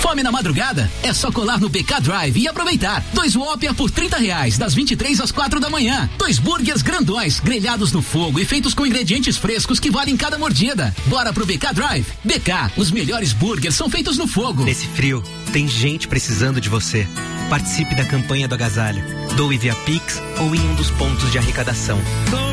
Fome na madrugada? É só colar no BK Drive e aproveitar. 2 Whopper por R$30, das 23 às 4 da manhã. 2 burgers grandões, grelhados no fogo e feitos com ingredientes frescos que valem cada mordida. Bora pro BK Drive? BK, os melhores burgers são feitos no fogo. Nesse frio, tem gente precisando de você. Participe da campanha do agasalho. Doe via Pix ou em um dos pontos de arrecadação.